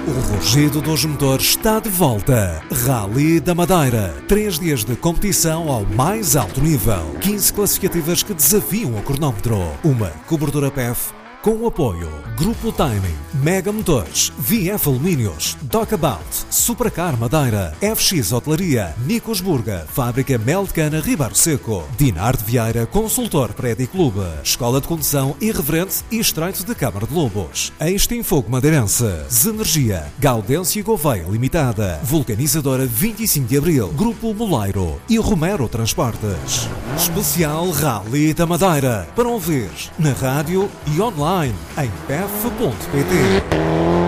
O rugido dos motores está de volta. Rally da Madeira. 3 dias de competição ao mais alto nível. 15 classificativas que desafiam o cronómetro. Uma cobertura PEF com o apoio Grupo Timing, Mega Motores, VF Alumínios, Dockabout, Supracar Madeira, FX Hotelaria, Nicos Burga, Fábrica Mel de Cana Ribeiro Seco, Dinar de Vieira, Consultor Prédio Clube, Escola de Condução Irreverente e Estreito de Câmara de Lobos, Extinfogo Madeirense, Zenergia, Gaudêncio Gouveia Limitada, Vulcanizadora 25 de Abril, Grupo Moleiro e Romero Transportes. Especial Rally da Madeira, para ouvir na rádio e online em pef.pt.